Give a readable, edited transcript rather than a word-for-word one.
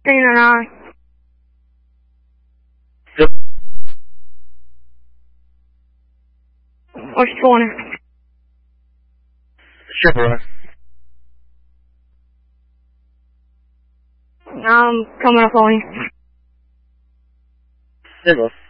1609. Yep. What's 20? Sure, brother. I'm coming up on you. Hey, bro.